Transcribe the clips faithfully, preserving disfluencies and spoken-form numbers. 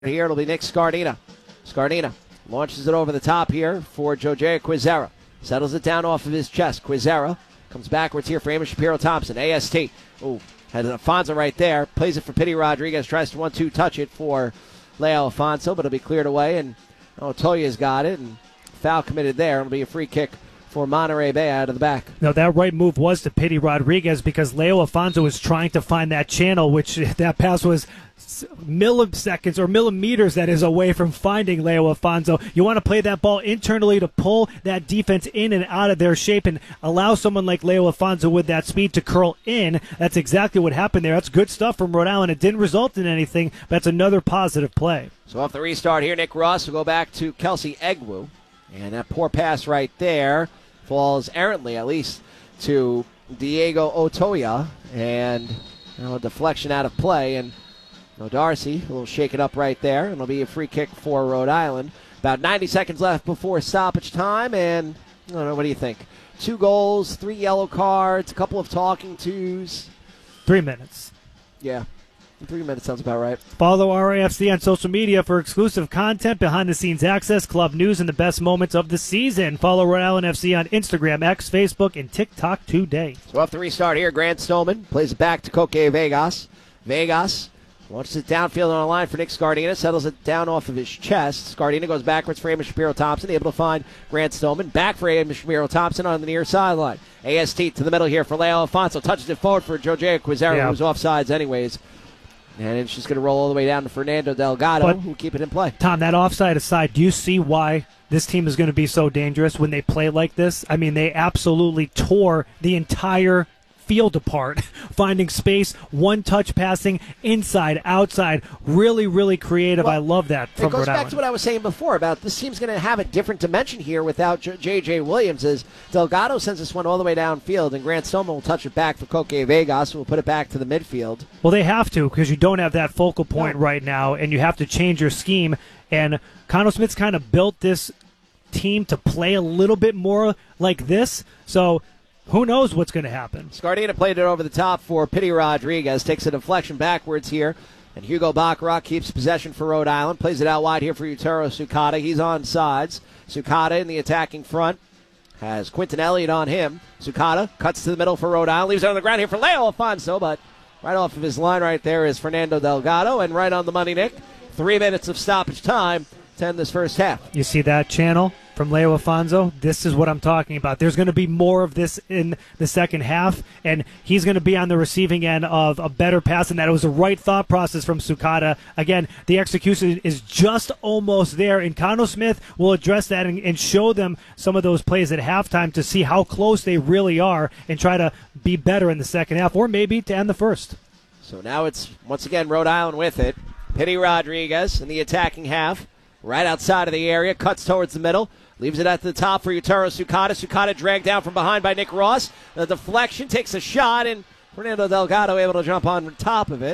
Here it'll be Nick Scardina. Scardina launches it over the top here for Jojea Quizera. Settles it down off of his chest. Quizera comes backwards here for Amos Shapiro-Thompson. A S T. Ooh, had Alfonso right there. Plays it for Pity Rodriguez. Tries to one two touch it for Leo Alfonso, but it'll be cleared away. And oh, Toya's got it. And foul committed there. It'll be a free kick for Monterey Bay out of the back. Now, that right move was to Pity Rodriguez because Leo Alfonso was trying to find that channel, which that pass was milliseconds or millimeters, that is, away from finding Leo Alfonso. You want to play that ball internally to pull that defense in and out of their shape and allow someone like Leo Alfonso with that speed to curl in. That's exactly what happened there. That's good stuff from Rhode Island. It didn't result in anything, but that's another positive play. So off the restart here, Nick Ross will go back to Kelsey Egwu. And that poor pass right there falls errantly, at least, to Diego Otoya. And you know, a deflection out of play. And no, Darcy, a little shaken up right there. And it'll be a free kick for Rhode Island. About ninety seconds left before stoppage time. And I don't know, what do you think? Two goals, three yellow cards, a couple of talking twos. Three minutes. Yeah. Three minutes sounds about right. Follow R A F C on social media for exclusive content, behind-the-scenes access, club news, and the best moments of the season. Follow Rhode Island F C on Instagram, X, Facebook, and TikTok today. So off the restart here, Grant Stolman plays it back to Coque Vegas. Vegas launches it downfield on a line for Nick Scardina, settles it down off of his chest. Scardina goes backwards for Amos Shapiro-Thompson, able to find Grant Stolman. Back for Amos Shapiro-Thompson on the near sideline. A S T to the middle here for Leo Alfonso. Touches it forward for Jojea Quizera, yeah. who's offsides anyways. And it's just going to roll all the way down to Fernando Delgado, but, who keep it in play. Tom, that offside aside, do you see why this team is going to be so dangerous when they play like this? I mean, they absolutely tore the entire field apart, finding space, one-touch passing, inside, outside, really, really creative. Well, I love that from It goes Rhode back Island. to what I was saying before about this team's going to have a different dimension here without J J. Williams, as Delgado sends this one all the way downfield, and Grant Stolman will touch it back for Coque Vegas, who will put it back to the midfield. Well, they have to, because you don't have that focal point No. right now, and you have to change your scheme. And Conor Smith's kind of built this team to play a little bit more like this, so who knows what's going to happen. Scardina played it over the top for Pity Rodriguez, takes a deflection backwards here, and Hugo Baccarat keeps possession for Rhode Island, plays it out wide here for Yutaro Sukata. He's on sides. Sukata in the attacking front has Quinton Elliott on him. Sukata cuts to the middle for Rhode Island, leaves it on the ground here for Leo Alfonso, but right off of his line right there is Fernando Delgado, and right on the money, Nick. Three minutes of stoppage time to end this first half. You see that channel from Leo Alfonso? This is what I'm talking about. There's going to be more of this in the second half, and he's going to be on the receiving end of a better pass, and that it was the right thought process from Sukata. Again, the execution is just almost there, and Conor Smith will address that and, and show them some of those plays at halftime to see how close they really are and try to be better in the second half, or maybe to end the first. So now it's, once again, Rhode Island with it. Pity Rodriguez in the attacking half, right outside of the area, cuts towards the middle, leaves it at the top for Yutaro Sukata. Sukata dragged down from behind by Nick Ross. The deflection takes a shot, and Fernando Delgado able to jump on top of it.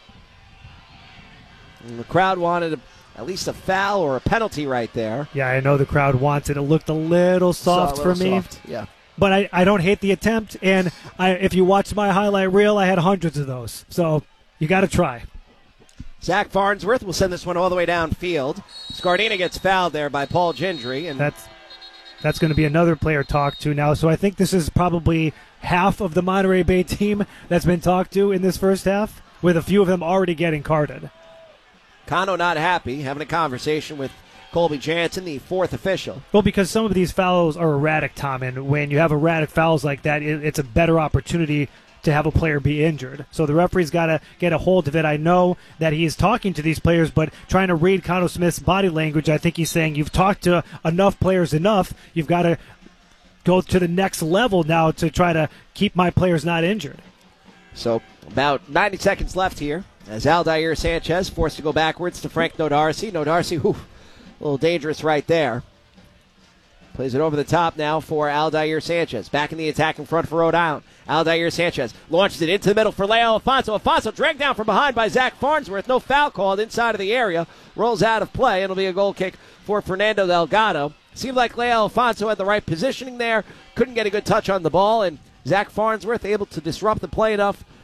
And the crowd wanted a, at least a foul or a penalty right there. Yeah, I know the crowd wants it. It looked a little soft So a little for me. soft, yeah. But I, I don't hate the attempt, and I, if you watch my highlight reel, I had hundreds of those. So you got to try. Zach Farnsworth will send this one all the way downfield. Scardina gets fouled there by Paul Gendry. And that's that's going to be another player talked to now. So I think this is probably half of the Monterey Bay team that's been talked to in this first half, with a few of them already getting carded. Kano not happy, having a conversation with Colby Jansen, the fourth official. Well, because some of these fouls are erratic, Tom, and when you have erratic fouls like that, it, it's a better opportunity to have a player be injured. So the referee's got to get a hold of it. I know that he's talking to these players, but trying to read Conor Smith's body language, I think he's saying, you've talked to enough players enough, you've got to go to the next level now to try to keep my players not injured. So about ninety seconds left here as Aldair Sanchez forced to go backwards to Frank Nodarcy. Nodarcy, whew, a little dangerous right there. Plays it over the top now for Aldair Sanchez. Back in the attack in front for Rhode Island. Aldair Sanchez launches it into the middle for Leo Alfonso. Alfonso dragged down from behind by Zach Farnsworth. No foul called inside of the area. Rolls out of play. It'll be a goal kick for Fernando Delgado. Seemed like Leo Alfonso had the right positioning there. Couldn't get a good touch on the ball. And Zach Farnsworth able to disrupt the play enough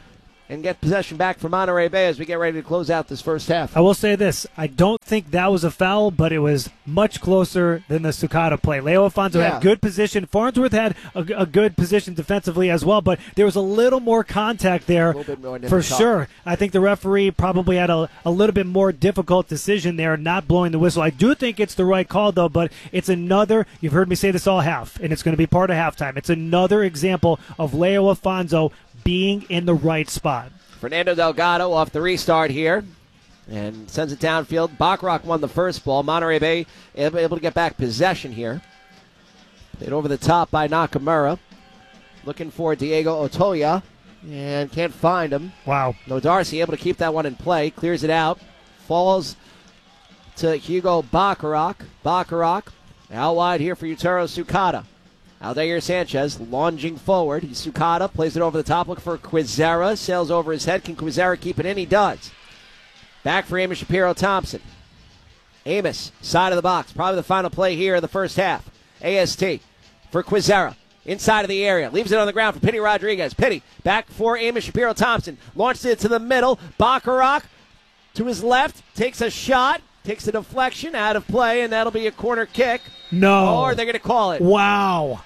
and get possession back for Monterey Bay as we get ready to close out this first half. I will say this. I don't think that was a foul, but it was much closer than the Sukata play. Leo Afonso Yeah. had good position. Farnsworth had a, a good position defensively as well, but there was a little more contact there A little bit more for difficult. sure. I think the referee probably had a, a little bit more difficult decision there, not blowing the whistle. I do think it's the right call, though, but it's another, you've heard me say this all half, and it's going to be part of halftime. It's another example of Leo Afonso being in the right spot. Fernando Delgado off the restart here and sends it downfield. Bacharach won the first ball. Monterey Bay able able to get back possession here. Played over the top by Nakamura. Looking for Diego Otoya and can't find him. Wow. No Darcy able to keep that one in play. Clears it out. Falls to Hugo Bacharach. Bacharach out wide here for Yutaro Sukata. Aldair Sanchez lunging forward. He's Sukata, plays it over the top, looking for Quizera. Sails over his head. Can Quizera keep it in? He does. Back for Amos Shapiro-Thompson. Amos, side of the box. Probably the final play here in the first half. A S T for Quizera. Inside of the area. Leaves it on the ground for Pitty Rodriguez. Pitty back for Amos Shapiro-Thompson. Launches it to the middle. Bacharach to his left. Takes a shot. Takes a deflection out of play, and that'll be a corner kick. No. Or they're going to call it. Wow.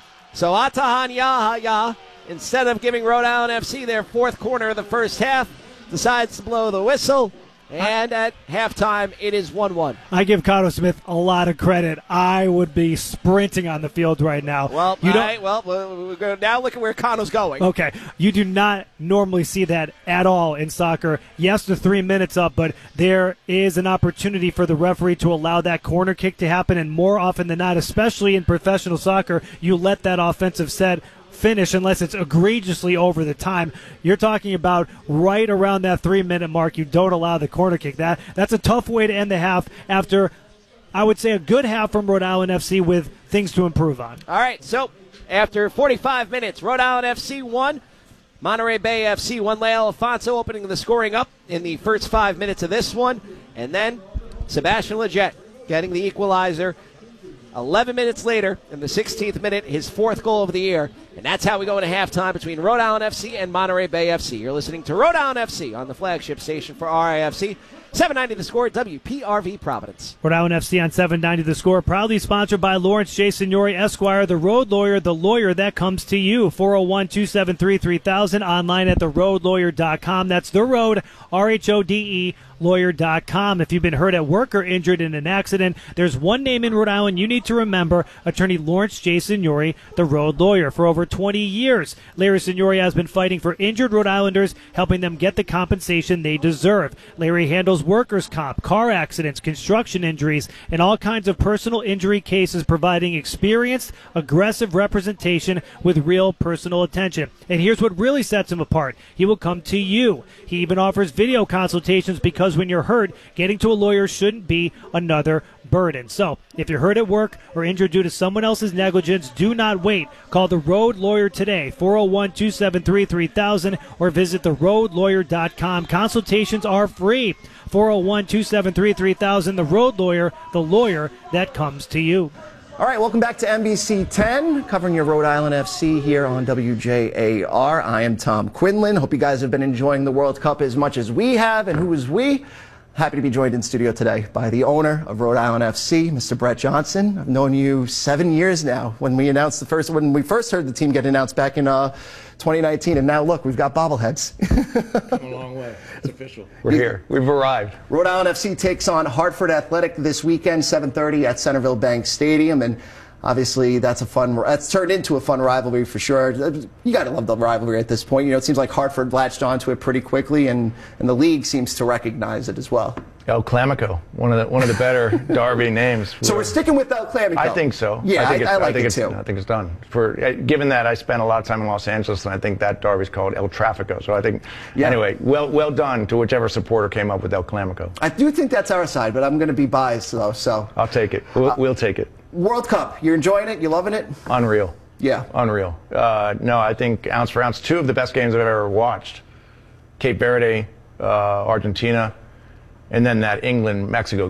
So Atahan Yahaya, instead of giving Rhode Island F C their fourth corner of the first half, decides to blow the whistle. And at halftime, it is one one. I give Cotto Smith a lot of credit. I would be sprinting on the field right now. Well, you all don't, right, well, we're going to now look at where Cano's going. Okay, you do not normally see that at all in soccer. Yes, the three minutes up, but there is an opportunity for the referee to allow that corner kick to happen, and more often than not, especially in professional soccer, you let that offensive set finish unless it's egregiously over the time. You're talking about right around that three-minute mark, you don't allow the corner kick. That That's a tough way to end the half after, I would say, a good half from Rhode Island F C with things to improve on. All right, so after forty-five minutes, Rhode Island F C won. Monterey Bay F C won. Leo Afonso opening the scoring up in the first five minutes of this one. And then Sebastian Lletget getting the equalizer eleven minutes later, in the sixteenth minute, his fourth goal of the year. And that's how we go into halftime between Rhode Island F C and Monterey Bay F C. You're listening to Rhode Island F C on the flagship station for R I F C. seven ninety The Score, W P R V Providence. Rhode Island F C on seven ninety The Score, proudly sponsored by Lawrence J. Signori Esquire, the road lawyer, the lawyer that comes to you. four oh one, two seven three, three thousand, online at the road lawyer dot com. That's the road, R H O D E, lawyer dot com. If you've been hurt at work or injured in an accident, there's one name in Rhode Island you need to remember, attorney Lawrence J. Signori, the road lawyer. For over twenty years, Larry Signori has been fighting for injured Rhode Islanders, helping them get the compensation they deserve. Larry handles workers' comp, car accidents, construction injuries, and all kinds of personal injury cases, providing experienced, aggressive representation with real personal attention. And here's what really sets him apart. He will come to you. He even offers video consultations because when you're hurt, getting to a lawyer shouldn't be another burden. So, if you're hurt at work or injured due to someone else's negligence, do not wait. Call the Road Lawyer today, four oh one, two seven three, three thousand, or visit the road lawyer dot com. Consultations are free. four oh one, two seven three, three thousand, the Road Lawyer, the lawyer that comes to you. All right, welcome back to N B C ten, covering your Rhode Island F C here on W J A R. I am Tom Quinlan. Hope you guys have been enjoying the World Cup as much as we have. And who is we? Happy to be joined in studio today by the owner of Rhode Island F C, Mister Brett Johnson. I've known you seven years now. When we announced the first, when we first heard the team get announced back in uh, twenty nineteen, and now look, we've got bobbleheads. Come a long way. It's official. We're here. We've arrived. Rhode Island F C takes on Hartford Athletic this weekend, seven thirty at Centerville Bank Stadium, and obviously that's a fun. That's turned into a fun rivalry for sure. You got to love the rivalry at this point. You know, it seems like Hartford latched onto it pretty quickly, and and the league seems to recognize it as well. El Clamico, one of the one of the better Derby names. So we're sticking with El Clamico. I think so. Yeah, I, think I, it's, I like I think it it's, too. I think it's done. For uh, given that I spent a lot of time in Los Angeles, and I think that Derby's called El Trafico. So I think, yeah. Anyway, well well done to whichever supporter came up with El Clamico. I do think that's our side, but I'm going to be biased though. So I'll take it. We'll, uh, we'll take it. World Cup, you're enjoying it? You loving it? Unreal. Yeah. Unreal. Uh, no, I think ounce for ounce, two of the best games I've ever watched. Cape Verde, uh, Argentina, and then that England-Mexico game.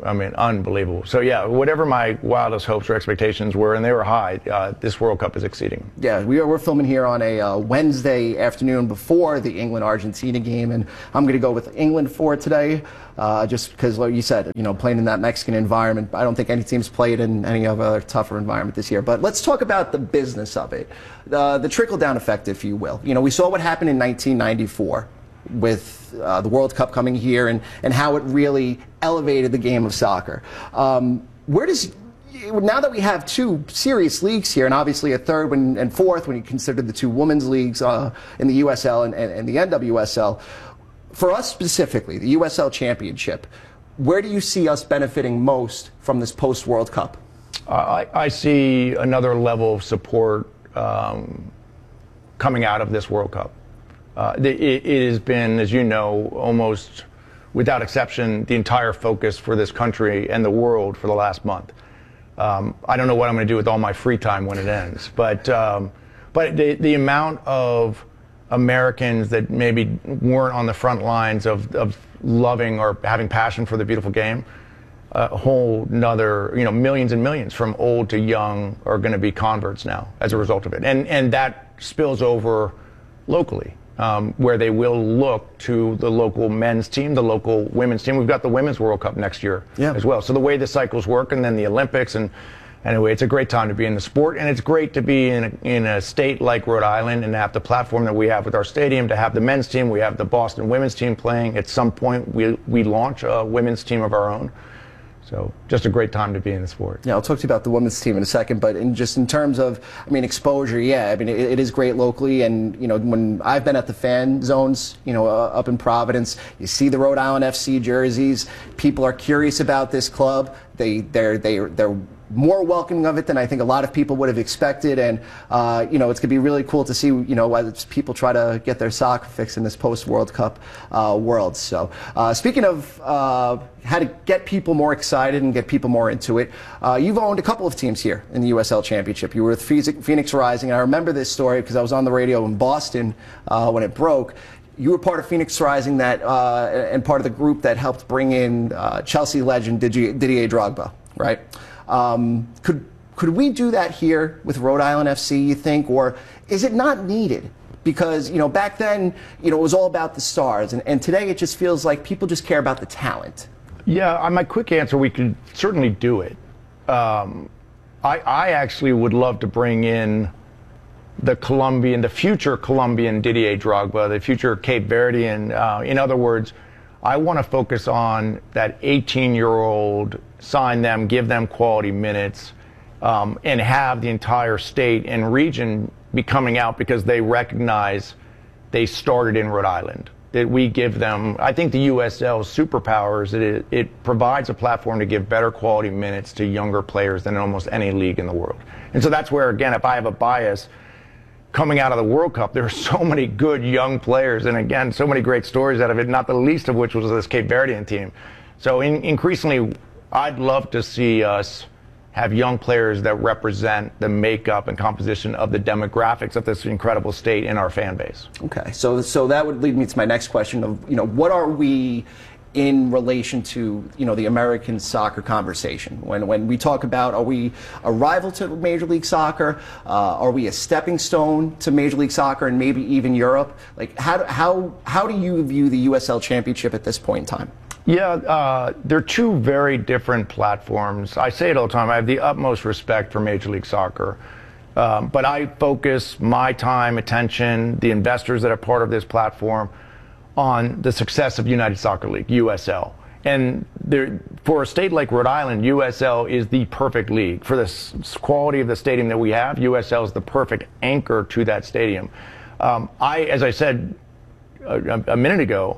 I mean, unbelievable. So yeah, whatever my wildest hopes or expectations were, and they were high, uh, this World Cup is exceeding. Yeah, we are, we're filming here on a uh, Wednesday afternoon before the England-Argentina game, and I'm going to go with England for today, uh, just because, like you said, you know, playing in that Mexican environment. I don't think any team's played in any other tougher environment this year. But let's talk about the business of it, uh, the trickle-down effect, if you will. You know, we saw what happened in nineteen ninety-four. With uh, the World Cup coming here and, and how it really elevated the game of soccer. Um, where does, now that we have two serious leagues here, and obviously a third when, and fourth when you consider the two women's leagues uh, in the U S L and, and, and the N W S L, for us specifically, the U S L Championship, where do you see us benefiting most from this post-World Cup? I, I see another level of support um, coming out of this World Cup. Uh, it, it has been, as you know, almost without exception, the entire focus for this country and the world for the last month. Um, I don't know what I'm going to do with all my free time when it ends, but um, but the, the amount of Americans that maybe weren't on the front lines of, of loving or having passion for the beautiful game, a whole nother, you know, millions and millions from old to young are going to be converts now as a result of it. And, and that spills over locally. Um, where they will look to the local men's team, the local women's team. We've got the Women's World Cup next year yeah. as well. So the way the cycles work, and then the Olympics, and anyway, it's a great time to be in the sport, and it's great to be in a, in a state like Rhode Island and have the platform that we have with our stadium, to have the men's team. We have the Boston women's team playing. At some point, we we launch a women's team of our own. So just a great time to be in the sport. Yeah, I'll talk to you about the women's team in a second, but in just in terms of, I mean, exposure, yeah, I mean, it, it is great locally, and, you know, when I've been at the fan zones, you know, uh, up in Providence, you see the Rhode Island F C jerseys. People are curious about this club. They, they're, they, they're more welcoming of it than I think a lot of people would have expected, and uh, you know, it's going to be really cool to see, you know, as people try to get their soccer fix in this post-World Cup uh, world. So uh, speaking of uh, how to get people more excited and get people more into it, uh, you've owned a couple of teams here in the U S L Championship. You were with Phoenix Rising, and I remember this story because I was on the radio in Boston uh, when it broke. You were part of Phoenix Rising that, uh, and part of the group that helped bring in uh, Chelsea legend Didier, Didier Drogba, right? Um, could could we do that here with Rhode Island F C, you think, or is it not needed? Because, you know, back then, you know, it was all about the stars, and, and today it just feels like people just care about the talent. Yeah, my quick answer, we could certainly do it. Um, I, I actually would love to bring in the Colombian, the future Colombian Didier Drogba, the future Cape Verdean. Uh, in other words, I want to focus on that eighteen-year-old, sign them, give them quality minutes, um, and have the entire state and region be coming out because they recognize they started in Rhode Island. That we give them, I think the U S L's superpower is that it, it provides a platform to give better quality minutes to younger players than almost any league in the world. And so that's where, again, if I have a bias, coming out of the World Cup, there are so many good young players, and again, so many great stories out of it, not the least of which was this Cape Verdean team. So in, increasingly, I'd love to see us have young players that represent the makeup and composition of the demographics of this incredible state in our fan base. Okay, so so that would lead me to my next question of, you know, what are we in relation to, you know, the American soccer conversation? When when we talk about, are we a rival to Major League Soccer? Uh, are we a stepping stone to Major League Soccer and maybe even Europe? Like, how how how do you view the U S L Championship at this point in time? Yeah, uh, they're two very different platforms. I say it all the time. I have the utmost respect for Major League Soccer. Um, but I focus my time, attention, the investors that are part of this platform, on the success of United Soccer League, U S L. And there, for a state like Rhode Island, U S L is the perfect league. For the s- quality of the stadium that we have, U S L is the perfect anchor to that stadium. Um, I, as I said a, a minute ago,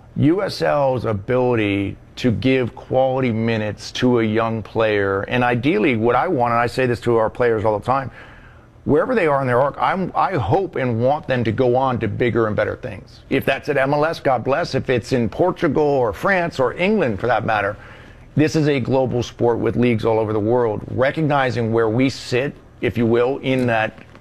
U S L's ability to give quality minutes to a young player, and ideally what I want, and I say this to our players all the time, wherever they are in their arc, I'm, I hope and want them to go on to bigger and better things. If that's at M L S, God bless. If it's in Portugal or France or England, for that matter, this is a global sport with leagues all over the world. Recognizing where we sit, if you will, in that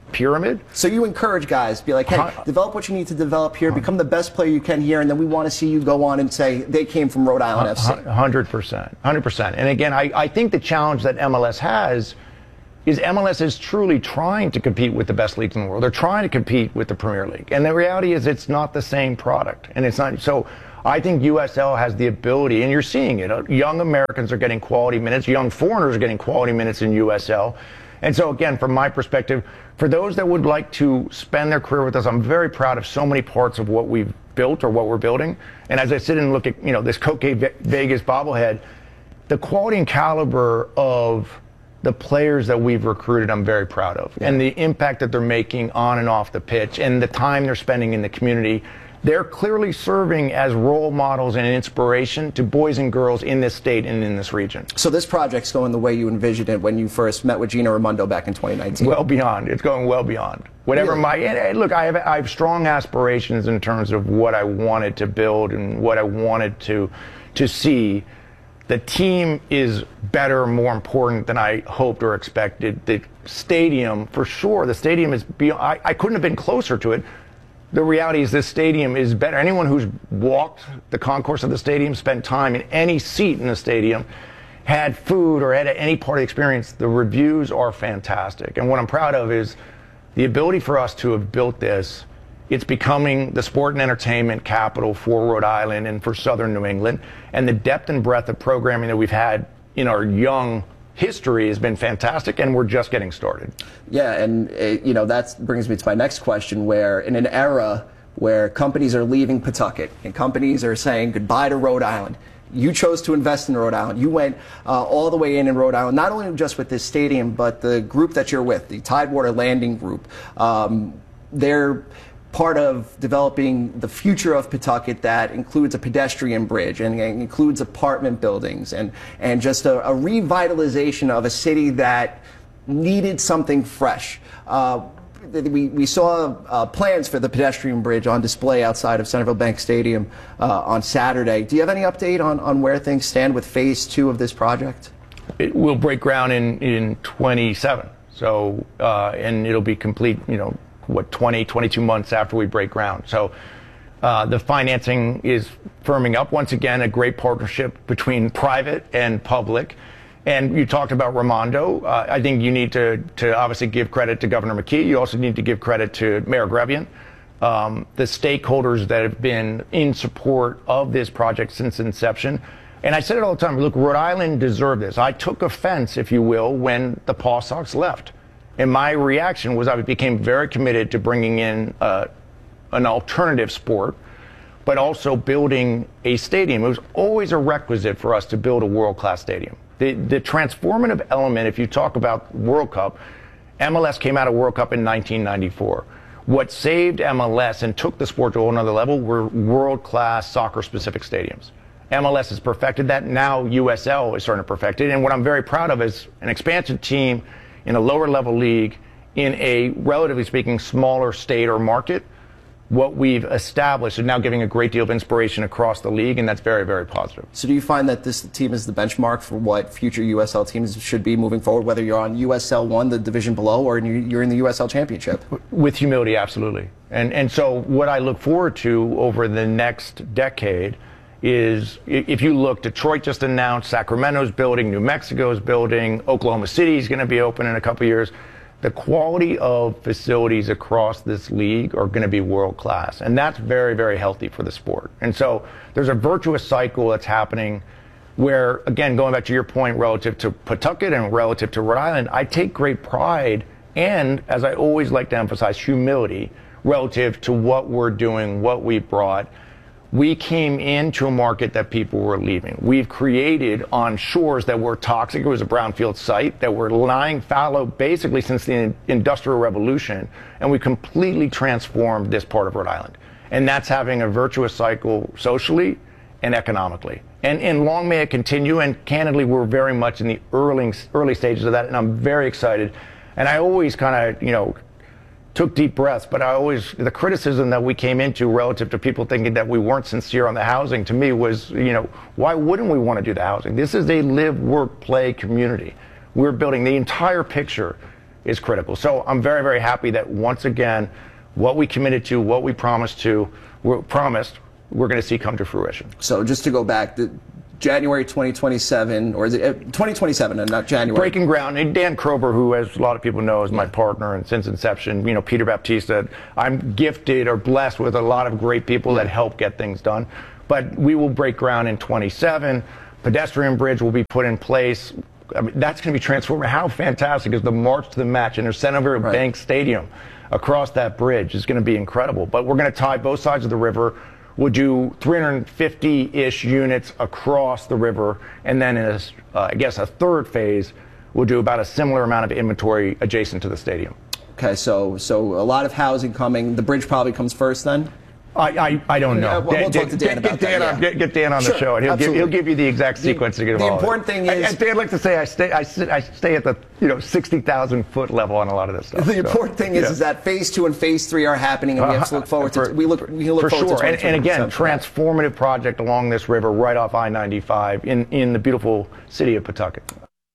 pyramid. So you encourage guys, be like, hey, develop what you need to develop here, become the best player you can here, and then we want to see you go on and say they came from Rhode Island F C. one hundred percent. one hundred percent. And again, I, I think the challenge that M L S has is M L S is truly trying to compete with the best leagues in the world. They're trying to compete with the Premier League. And the reality is it's not the same product. And it's not. So I think U S L has the ability, and you're seeing it. Young Americans are getting quality minutes. Young foreigners are getting quality minutes in U S L. And so, again, from my perspective, for those that would like to spend their career with us, I'm very proud of so many parts of what we've built or what we're building. And as I sit and look at, you know, this Coke Vegas bobblehead, the quality and caliber of the players that we've recruited, I'm very proud of. Yeah. And the impact that they're making on and off the pitch and the time they're spending in the community. They're clearly serving as role models and inspiration to boys and girls in this state and in this region. So this project's going the way you envisioned it when you first met with Gino Raimondo back in twenty nineteen? Well beyond. It's going well beyond. Whatever really? my and look, I have I have strong aspirations in terms of what I wanted to build and what I wanted to to see. The team is better, more important than I hoped or expected. The stadium, for sure, the stadium is beyond, I, I couldn't have been closer to it. The reality is this stadium is better. Anyone who's walked the concourse of the stadium, spent time in any seat in the stadium, had food or had any part of the experience, the reviews are fantastic. And what I'm proud of is the ability for us to have built this. It's becoming the sport and entertainment capital for Rhode Island and for southern New England. And the depth and breadth of programming that we've had in our young history has been fantastic, and we're just getting started. Yeah, and it, you know, that brings me to my next question, where in an era where companies are leaving Pawtucket and companies are saying goodbye to Rhode Island, you chose to invest in Rhode Island. You went uh, all the way in in Rhode Island, not only just with this stadium, but the group that you're with, the Tidewater Landing Group. Um, they're part of developing the future of Pawtucket that includes a pedestrian bridge and, and includes apartment buildings and, and just a, a revitalization of a city that needed something fresh. Uh, we, we saw uh, plans for the pedestrian bridge on display outside of Centerville Bank Stadium uh, on Saturday. Do you have any update on, on where things stand with phase two of this project? It will break ground in, in twenty-seven. So, uh, and it'll be complete, you know, what, twenty, twenty-two months after we break ground. So uh, the financing is firming up. Once again, a great partnership between private and public. And you talked about Raimondo. Uh, I think you need to, to obviously give credit to Governor McKee. You also need to give credit to Mayor Grevian, um, the stakeholders that have been in support of this project since inception. And I said it all the time, look, Rhode Island deserved this. I took offense, if you will, when the Paw Sox left. And my reaction was I became very committed to bringing in uh, an alternative sport, but also building a stadium. It was always a requisite for us to build a world-class stadium. The, the transformative element, if you talk about World Cup, M L S came out of World Cup in nineteen ninety-four. What saved M L S and took the sport to another level were world-class soccer-specific stadiums. M L S has perfected that. Now U S L is starting to perfect it. And what I'm very proud of is an expansion team in a lower level league, in a, relatively speaking, smaller state or market. What we've established is now giving a great deal of inspiration across the league, and that's very, very positive. So do you find that this team is the benchmark for what future U S L teams should be moving forward, whether you're on U S L one, the division below, or you're in the U S L Championship? With humility, absolutely. And, and so what I look forward to over the next decade is, if you look, Detroit just announced, Sacramento's building, New Mexico's building, Oklahoma City is going to be open in a couple of years. The quality of facilities across this league are going to be world class, and that's very, very healthy for the sport. And so there's a virtuous cycle that's happening where, again, going back to your point relative to Pawtucket and relative to Rhode Island, I take great pride and, as I always like to emphasize, humility relative to what we're doing, what we brought. We came into a market that people were leaving. We've created on shores that were toxic. It was a brownfield site that were lying fallow basically since the Industrial Revolution, and we completely transformed this part of Rhode Island. And that's having a virtuous cycle socially and economically. And, and long may it continue, and candidly, we're very much in the early, early stages of that, and I'm very excited. And I always kind of, you know, took deep breaths, but I always, the criticism that we came into relative to people thinking that we weren't sincere on the housing, to me was, you know, why wouldn't we want to do the housing? This is a live, work, play community. We're building the entire picture is critical. So I'm very, very happy that once again, what we committed to, what we promised to, we're promised, we're going to see come to fruition. So just to go back, the January twenty twenty-seven, or is it twenty twenty-seven and not January? Breaking ground. And Dan Krober, who, as a lot of people know, is my partner, and since inception, you know, Peter Baptista, I'm gifted or blessed with a lot of great people that help get things done. But we will break ground in twenty-seven. Pedestrian bridge will be put in place. I mean, that's going to be transformative. How fantastic is the march to the match in Centerville Right. Bank Stadium across that bridge is going to be incredible. But we're going to tie both sides of the river. We'll do three hundred fifty-ish units across the river, and then in a, uh, I guess a third phase, we'll do about a similar amount of inventory adjacent to the stadium. Okay, so so a lot of housing coming. The bridge probably comes first then? I, I, I don't know. Yeah, well, we'll talk to Dan get, about get Dan that, on, yeah. get, get Dan on Sure, the show, and he'll give, he'll give you the exact sequence to get the involved. important thing And- is- and Dan likes to say I stay I, sit, I stay at the you know sixty thousand foot level on a lot of this stuff. The so, important thing is, yeah. is that phase two and phase three are happening, and we have to look forward For- to. We look. We look for forward sure. to And, and again, twenty twenty-seven. transformative project along this river, right off I ninety-five, in in the beautiful city of Pawtucket.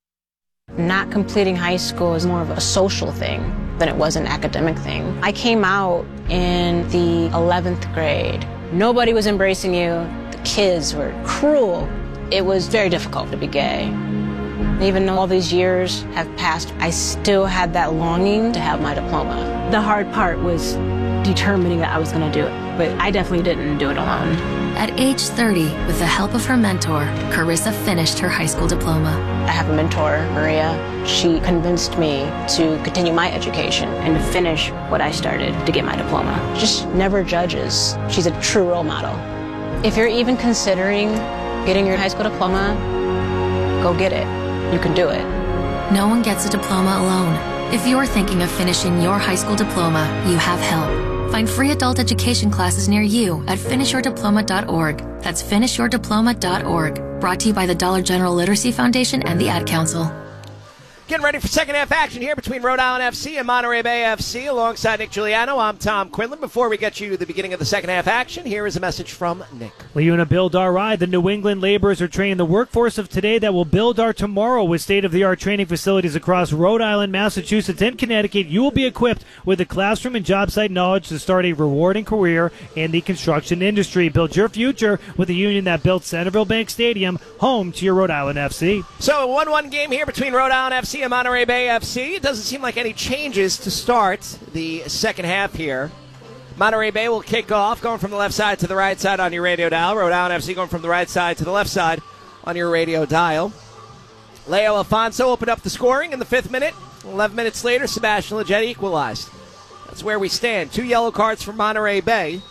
Not completing high school is more of a social thing than it was an academic thing. I came out in the eleventh grade. Nobody was embracing you. The kids were cruel. It was very difficult to be gay. Even though all these years have passed, I still had that longing to have my diploma. The hard part was determining that I was going to do it, but I definitely didn't do it alone. At age thirty, with the help of her mentor, Carissa finished her high school diploma. I have a mentor, Maria. She convinced me to continue my education and to finish what I started to get my diploma. Just never judges. She's a true role model. If you're even considering getting your high school diploma, go get it. You can do it. No one gets a diploma alone. If you're thinking of finishing your high school diploma, you have help. Find free adult education classes near you at finish your diploma dot org. That's finish your diploma dot org. Brought to you by the Dollar General Literacy Foundation and the Ad Council. Getting ready for second half action here between Rhode Island F C and Monterey Bay F C. Alongside Nick Giuliano, I'm Tom Quinlan. Before we get you to the beginning of the second half action, here is a message from Nick. Leuna Build Our Ride. The New England laborers are training the workforce of today that will build our tomorrow. With state-of-the-art training facilities across Rhode Island, Massachusetts, and Connecticut, you will be equipped with the classroom and job site knowledge to start a rewarding career in the construction industry. Build your future with a union that built Centerville Bank Stadium, home to your Rhode Island F C. So a one one game here between Rhode Island F C and Monterey Bay F C. It doesn't seem like any changes to start the second half here. Monterey Bay will kick off, going from the left side to the right side on your radio dial. Rhode Island F C going from the right side to the left side on your radio dial. Leo Alfonso opened up the scoring in the fifth minute. eleven minutes later, Sebastian Leggett equalized. That's where we stand. Two yellow cards for Monterey Bay.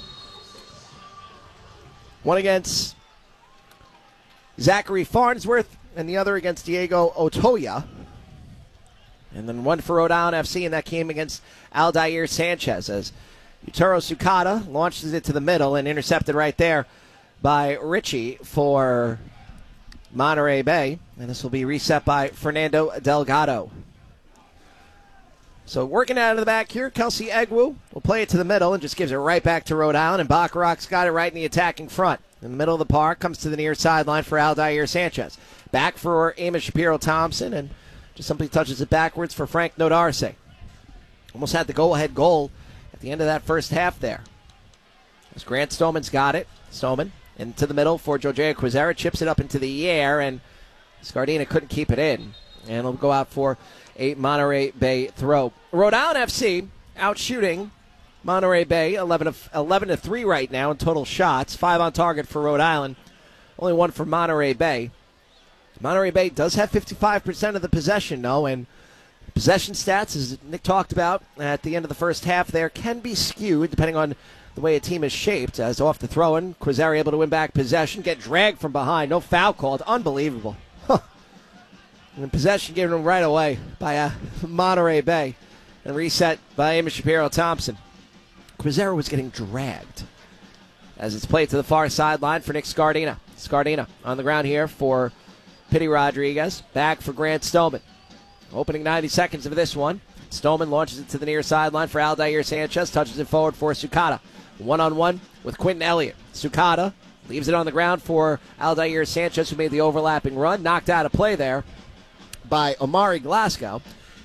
One against Zachary Farnsworth and the other against Diego Otoya. And then one for Rhode Island F C, and that came against Aldair Sanchez as Yutaro Sukata launches it to the middle and intercepted right there by Richie for Monterey Bay. And this will be reset by Fernando Delgado. So working out of the back here, Kelsey Egwu will play it to the middle and just gives it right back to Rhode Island. And Bacharach's got it right in the attacking front. In the middle of the park, comes to the near sideline for Aldair Sanchez. Back for Amos Shapiro-Thompson, and just simply touches it backwards for Frank Nodarse. Almost had the go-ahead goal at the end of that first half there. As Grant Stoneman's got it. Stoneman into the middle for Jojea Quizera. Chips it up into the air, and Scardina couldn't keep it in. And it'll go out for a Monterey Bay throw. Rhode Island F C out shooting Monterey Bay eleven to three right now in total shots. Five on target for Rhode Island. Only one for Monterey Bay. Monterey Bay does have fifty-five percent of the possession, though, and possession stats, as Nick talked about at the end of the first half there, can be skewed depending on the way a team is shaped. As off the throw-in, Quizera able to win back possession, get dragged from behind. No foul called. Unbelievable. Huh. And possession given him right away by uh, Monterey Bay. And reset by Amos Shapiro-Thompson. Quizera was getting dragged as it's played to the far sideline for Nick Scardina. Scardina on the ground here for Pity Rodriguez. Back for Grant Stoneman. Opening ninety seconds of this one. Stoneman launches it to the near sideline for Aldair Sanchez. Touches it forward for Sukata. One-on-one with Quentin Elliott. Sukata leaves it on the ground for Aldair Sanchez, who made the overlapping run. Knocked out of play there by Omari Glasgow.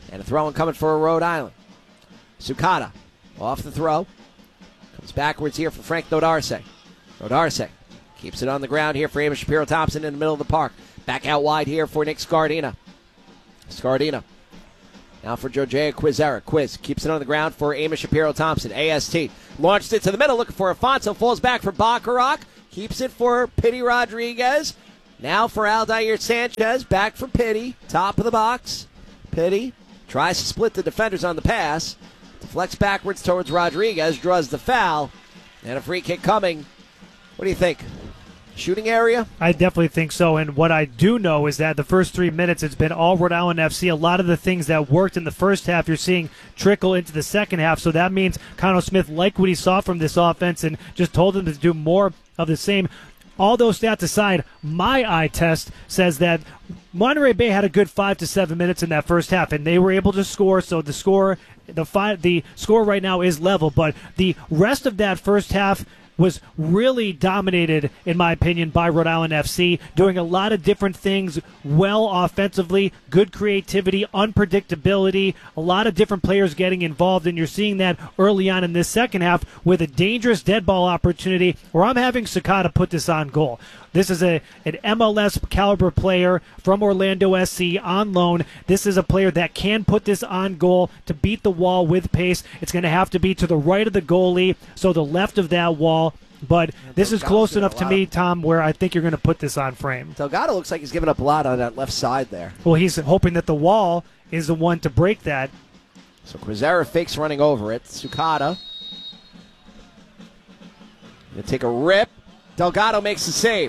And a throw coming for Rhode Island. Sukata off the throw. Comes backwards here for Frank Nodarse. Nodarse keeps it on the ground here for Amos Shapiro-Thompson in the middle of the park. Back out wide here for Nick Scardina. Scardina. Now for Jojea Quizera. Quiz keeps it on the ground for Amos Shapiro-Thompson. A S T launched it to the middle, looking for Afonso. Falls back for Bacharach. Keeps it for Pity Rodriguez. Now for Aldair Sanchez. Back for Pity. Top of the box. Pity tries to split the defenders on the pass. Deflects backwards towards Rodriguez. Draws the foul. And a free kick coming. What do you think? Shooting area? I definitely think so. And what I do know is that the first three minutes, it's been all Rhode Island F C. A lot of the things that worked in the first half, you're seeing trickle into the second half. So that means Connell Smith liked what he saw from this offense and just told them to do more of the same. All those stats aside, my eye test says that Monterey Bay had a good five to seven minutes in that first half, and they were able to score. So the score, the five, the score right now is level. But the rest of that first half was really dominated, in my opinion, by Rhode Island F C, doing a lot of different things well offensively, good creativity, unpredictability, a lot of different players getting involved, and you're seeing that early on in this second half with a dangerous dead ball opportunity where I'm having Sakata put this on goal. This is a an M L S caliber player from Orlando S C on loan. This is a player that can put this on goal to beat the wall with pace. It's going to have to be to the right of the goalie, so the left of that wall. But this is close enough to me, Tom, where I think you're going to put this on frame. Delgado looks like he's giving up a lot on that left side there. Well, he's hoping that the wall is the one to break that. So Quizera fakes running over it. Sukata going to take a rip. Delgado makes the save.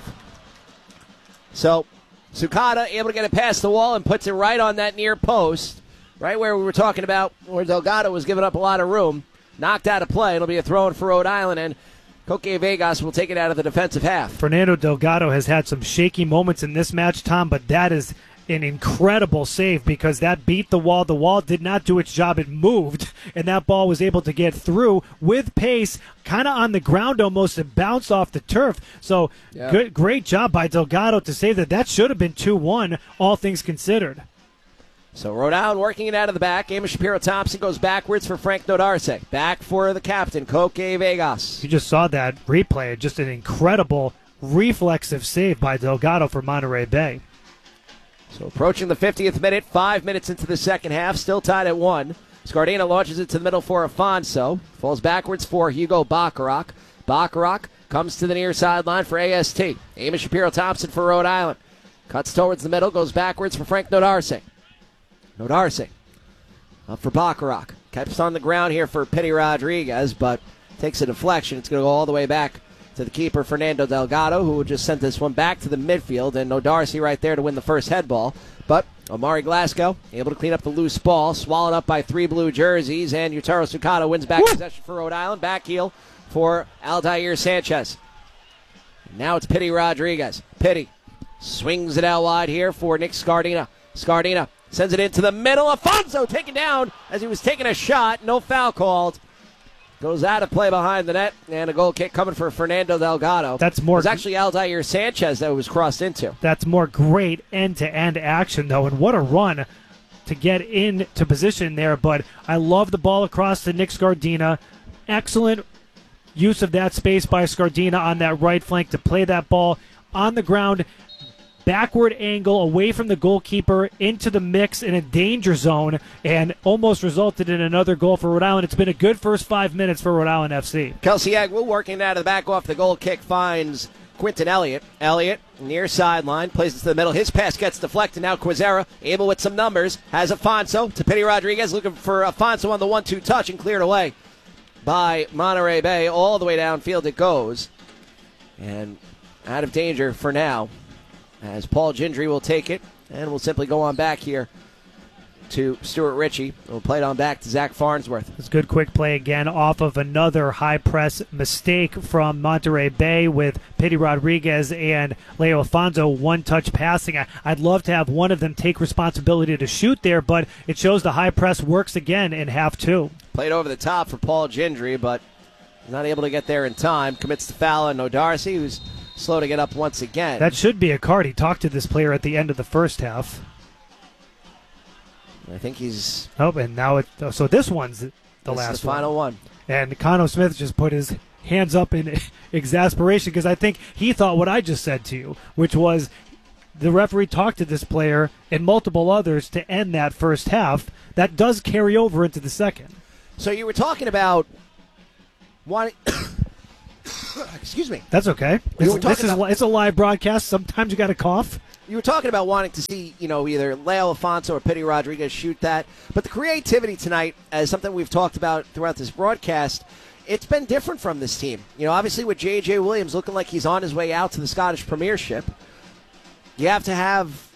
So Sukata able to get it past the wall and puts it right on that near post, right where we were talking about where Delgado was giving up a lot of room. Knocked out of play. It'll be a throw-in for Rhode Island, and Coque Vegas will take it out of the defensive half. Fernando Delgado has had some shaky moments in this match, Tom, but that is an incredible save because that beat the wall. The wall did not do its job. It moved, and that ball was able to get through with pace, kind of on the ground almost, and bounce off the turf. So yeah. good, great job by Delgado to save that. That should have been two one, all things considered. So Rhode Island working it out of the back. Amos Shapiro-Thompson goes backwards for Frank Nodarse. Back for the captain, Coque Vegas. You just saw that replay. Just an incredible reflexive save by Delgado for Monterey Bay. So approaching the fiftieth minute, five minutes into the second half, still tied at one. Scardina launches it to the middle for Afonso. Falls backwards for Hugo Bacharach. Bacharach comes to the near sideline for A S T. Amos Shapiro-Thompson for Rhode Island. Cuts towards the middle, goes backwards for Frank Nodarse. Nodarse up for Bacharach. Keeps on the ground here for Pity Rodriguez, but takes a deflection. It's going to go all the way back to the keeper, Fernando Delgado, who just sent this one back to the midfield, and Nodarse right there to win the first head ball. But Omari Glasgow able to clean up the loose ball, swallowed up by three blue jerseys, and Yutaro Sukata wins back possession for Rhode Island. Back heel for Aldair Sanchez. Now it's Pity Rodriguez. Pity swings it out wide here for Nick Scardina. Scardina sends it into the middle. Afonso taken down as he was taking a shot. No foul called. Goes out of play behind the net, and a goal kick coming for Fernando Delgado. That's more. It was actually Aldair Sanchez that was crossed into. That's more great end-to-end action, though, and what a run to get into position there. But I love the ball across to Nick Scardina. Excellent use of that space by Scardina on that right flank to play that ball on the ground. Backward angle away from the goalkeeper into the mix in a danger zone and almost resulted in another goal for Rhode Island. It's been a good first five minutes for Rhode Island F C. Kelsey Agwoo working out of the back off the goal kick finds Quinton Elliott. Elliott near sideline, plays it to the middle. His pass gets deflected. Now Quizera able with some numbers. Has Afonso to Pity Rodriguez looking for Afonso on the one two touch and cleared away by Monterey Bay. All the way downfield it goes. And out of danger for now, as Paul Gendry will take it, and we'll simply go on back here to Stuart Ritchie. We'll play it on back to Zach Farnsworth. It's a good quick play again off of another high press mistake from Monterey Bay with Pity Rodriguez and Leo Afonso one-touch passing. I, I'd love to have one of them take responsibility to shoot there, but it shows the high press works again in half two. Played over the top for Paul Gendry, but not able to get there in time. Commits the foul on Nodarse, who's slow to get up once again. That should be a card. He talked to this player at the end of the first half. I think he's Oh, and now it. So this one's the this last is the final one. one. And Cano Smith just put his hands up in exasperation because I think he thought what I just said to you, which was the referee talked to this player and multiple others to end that first half. That does carry over into the second. So you were talking about wanting. Excuse me. That's okay. We This, were this talking is about- it's a live broadcast. Sometimes you got to cough. You were talking about wanting to see, you know, either Leo Alfonso or Pity Rodriguez shoot that. But the creativity tonight, as something we've talked about throughout this broadcast, it's been different from this team. You know, obviously with J J Williams looking like he's on his way out to the Scottish Premiership, you have to have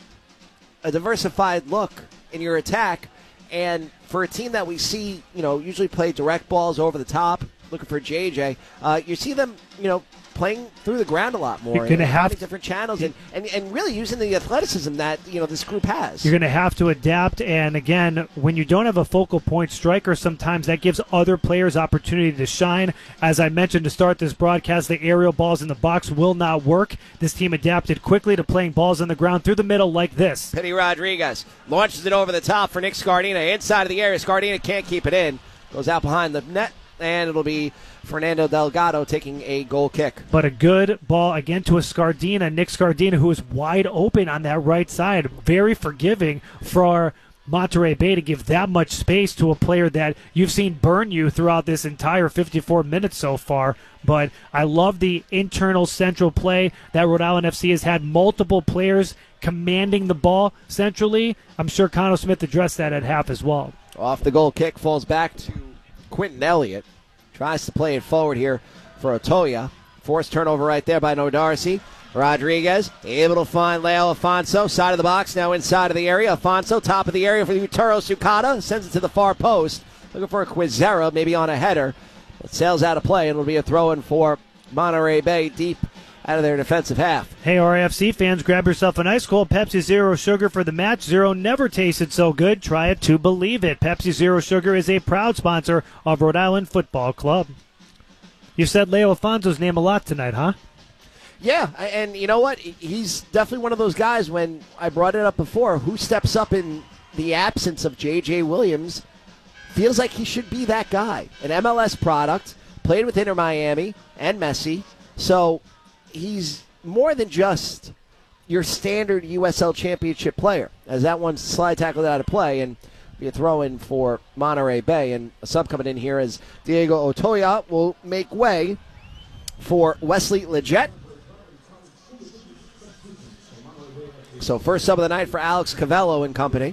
a diversified look in your attack. And for a team that we see, you know, usually play direct balls over the top, looking for J J, uh, you see them, you know, playing through the ground a lot more. You're gonna and have finding to- different channels and, and, and really using the athleticism that, you know, this group has. You're going to have to adapt. And again, when you don't have a focal point striker, sometimes that gives other players opportunity to shine. As I mentioned to start this broadcast, the aerial balls in the box will not work. This team adapted quickly to playing balls on the ground through the middle like this. Pity Rodriguez launches it over the top for Nick Scardina. Inside of the area, Scardina can't keep it in. Goes out behind the net, and it'll be Fernando Delgado taking a goal kick. But a good ball again to a Scardina, Nick Scardina, who is wide open on that right side. Very forgiving for Monterey Bay to give that much space to a player that you've seen burn you throughout this entire fifty-four minutes so far. But I love the internal central play that Rhode Island F C has had multiple players commanding the ball centrally. I'm sure Cano Smith addressed that at half as well. Off the goal kick, falls back to Quentin Elliott. Tries to play it forward here for Otoya. Forced turnover right there by No Darcy. Rodriguez able to find Leo Alfonso. Side of the box, now inside of the area. Alfonso, top of the area for Uturo Sukata. Sends it to the far post. Looking for a Quizera, maybe on a header. But sails out of play. It'll be a throw-in for Monterey Bay deep out of their defensive half. Hey, R A F C fans, grab yourself an ice cold Pepsi Zero Sugar for the match. Zero never tasted so good. Try it to believe it. Pepsi Zero Sugar is a proud sponsor of Rhode Island Football Club. You said Leo Alfonso's name a lot tonight, huh? Yeah, and you know what? He's definitely one of those guys, when I brought it up before, who steps up in the absence of J J Williams, feels like he should be that guy. An M L S product, played with Inter Miami and Messi, so he's more than just your standard U S L Championship player, as that one slide tackled out of play and be a throw-in for Monterey Bay. And a sub coming in here as Diego Otoya will make way for Wesley Leggett. So first sub of the night for Alex Cavello and company.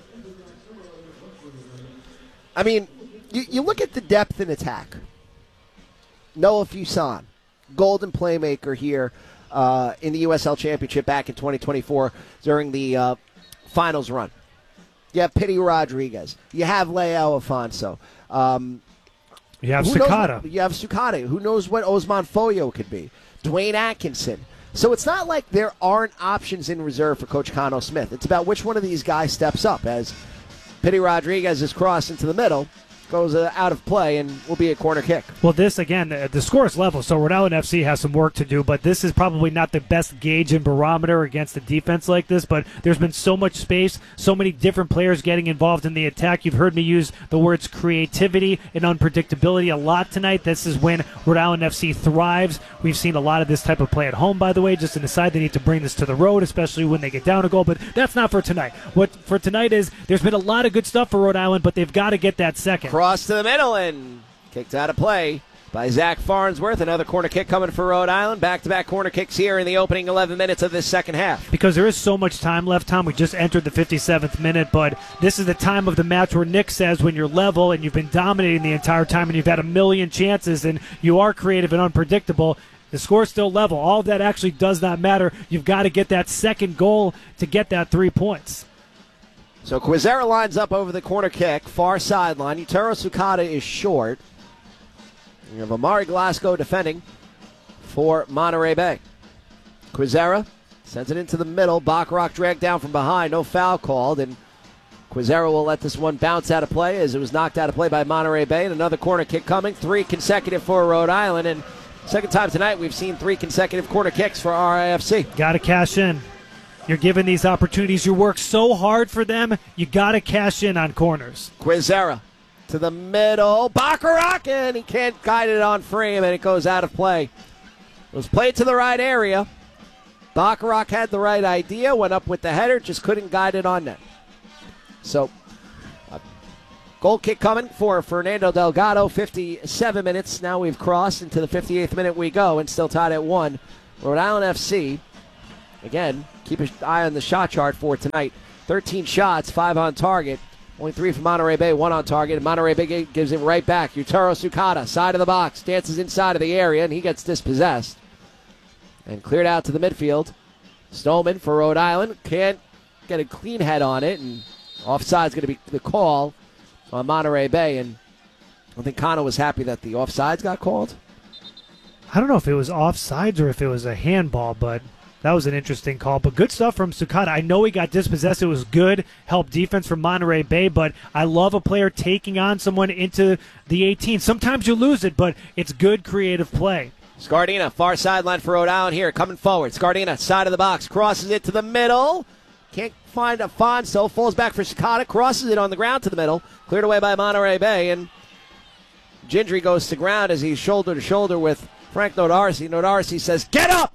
I mean, you, you look at the depth in attack. Noah Fuson, golden playmaker here uh, in the U S L Championship back in twenty twenty-four during the uh, finals run. You have Pity Rodriguez. You have Leo Alfonso. Um, You have who knows Sukata. what- you have Sukata. Who knows what Osman Foyo could be? Dwayne Atkinson. So it's not like there aren't options in reserve for Coach Cano Smith. It's about which one of these guys steps up, as Pity Rodriguez is crossed into the middle, goes uh, out of play, and will be a corner kick. Well, this, again, the, the score is level, so Rhode Island F C has some work to do, but this is probably not the best gauge and barometer against a defense like this, but there's been so much space, so many different players getting involved in the attack. You've heard me use the words creativity and unpredictability a lot tonight. This is when Rhode Island F C thrives. We've seen a lot of this type of play at home, by the way. Just an aside, they need to bring this to the road, especially when they get down a goal, but that's not for tonight. What for tonight is there's been a lot of good stuff for Rhode Island, but they've got to get that second. Cross to the middle and kicked out of play by Zach Farnsworth. Another corner kick coming for Rhode Island. Back-to-back corner kicks here in the opening eleven minutes of this second half. Because there is so much time left, Tom. We just entered the fifty-seventh minute, but this is the time of the match where Nick says when you're level and you've been dominating the entire time and you've had a million chances and you are creative and unpredictable, the score's still level. All of that actually does not matter. You've got to get that second goal to get that three points. So Quizera lines up over the corner kick, far sideline. Utero Sukata is short. You have Amari Glasgow defending for Monterey Bay. Quizera sends it into the middle. Bacharach dragged down from behind. No foul called. And Quizera will let this one bounce out of play as it was knocked out of play by Monterey Bay. And another corner kick coming. Three consecutive for Rhode Island. And second time tonight we've seen three consecutive corner kicks for R I F C. Got to cash in. you're given these opportunities. You work so hard for them. You got to cash in on corners. Quizera to the middle. Bacharach, and he can't guide it on frame, and it goes out of play. It was played to the right area. Bacharach had the right idea, went up with the header, just couldn't guide it on net. So, a goal kick coming for Fernando Delgado. fifty-seven minutes. Now we've crossed into the fifty-eighth minute we go, and still tied at one. Rhode Island F C, again, keep an eye on the shot chart for tonight. thirteen shots, five on target. Only three from Monterey Bay, one on target. And Monterey Bay gives it right back. Yutaro Sukata, side of the box, dances inside of the area, and he gets dispossessed. And cleared out to the midfield. Stolman for Rhode Island. Can't get a clean head on it, and offside's going to be the call on Monterey Bay. And I think Kano was happy that the offsides got called. I don't know if it was offsides or if it was a handball, but that was an interesting call. But good stuff from Sukata. I know he got dispossessed. It was good help defense from Monterey Bay, but I love a player taking on someone into the eighteen. Sometimes you lose it, but it's good creative play. Scardina, far sideline for Rhode Island here, coming forward. Scardina, side of the box, crosses it to the middle. Can't find Afonso, falls back for Sukata, crosses it on the ground to the middle. Cleared away by Monterey Bay, and Gindry goes to ground as he's shoulder to shoulder with Frank Nodarcy. Nodarcy says, "Get up!"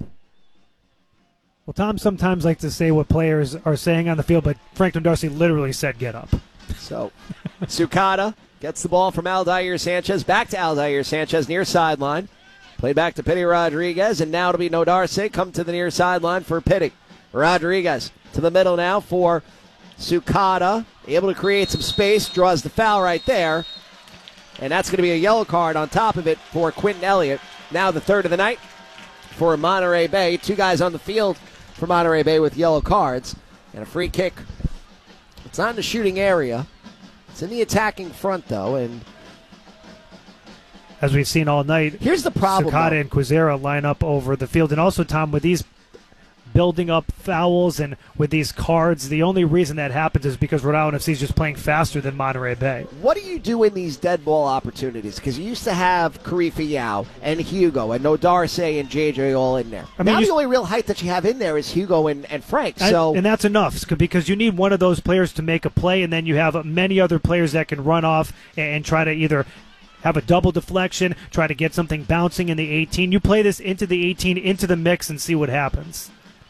Well, Tom sometimes likes to say what players are saying on the field, but Frank Nodarcy literally said, "Get up." So, Sukata gets the ball from Aldair Sanchez, back to Aldair Sanchez, near sideline. Played back to Pity Rodriguez, and now to be Nodarcy. Come to the near sideline for Pity. Rodriguez to the middle now for Sukata. Able to create some space, draws the foul right there. And that's going to be a yellow card on top of it for Quentin Elliott. Now the third of the night for Monterey Bay. Two guys on the field for Monterey Bay with yellow cards. And a free kick. It's not in the shooting area. It's in the attacking front, though, and as we've seen all night, here's the problem. Sukata though. and Quizera line up over the field. And also, Tom, with these building up fouls and with these cards, the only reason that happens is because Rhode Island F C is just playing faster than Monterey Bay. What do you do in these dead ball opportunities? Because you used to have Karifa Yao and Hugo and Nodarcy and J J all in there. I mean, now the only real height that you have in there is Hugo and, and Frank. So and, and that's enough because you need one of those players to make a play, and then you have many other players that can run off and, and try to either have a double deflection, try to get something bouncing in the eighteen. You play this into the eighteen, into the mix, and see what happens.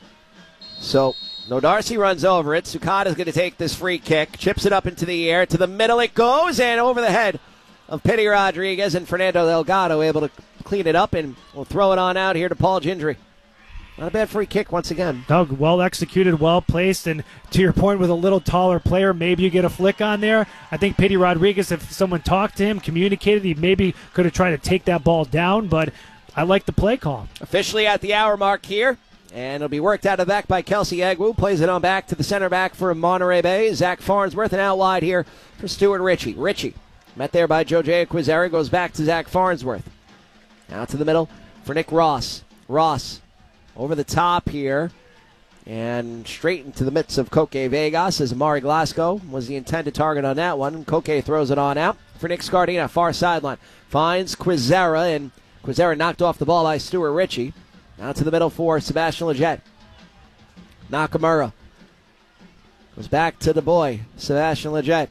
So Nodarcy runs over it. Sukata's going to take this free kick, chips it up into the air. To the middle it goes, and over the head of Pity Rodriguez, and Fernando Delgado able to clean it up, and we'll throw it on out here to Paul Gindry. Not a bad free kick once again. Doug, well executed, well placed, and to your point, with a little taller player, maybe you get a flick on there. I think Pity Rodriguez, if someone talked to him, communicated, he maybe could have tried to take that ball down, but I like the play call. Officially at the hour mark here, and it'll be worked out of the back by Kelsey Agwu. Plays it on back to the center back for Monterey Bay, Zach Farnsworth, and out wide here for Stuart Ritchie. Ritchie, met there by Jojea Quizera, goes back to Zach Farnsworth. Out to the middle for Nick Ross. Ross over the top here, and straight into the midst of Koke Vegas as Amari Glasgow was the intended target on that one. Koke throws it on out for Nick Scardina, far sideline. Finds Quizera, and Quizera knocked off the ball by Stuart Ritchie. Now to the middle for Sebastian Leggett. Nakamura goes back to the boy, Sebastian Leggett.